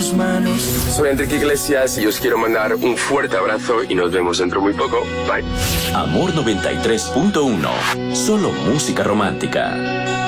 tus manos. Soy Enrique Iglesias y os quiero mandar un fuerte abrazo y nos vemos dentro muy poco. Bye. Amor 93.1. Solo música romántica.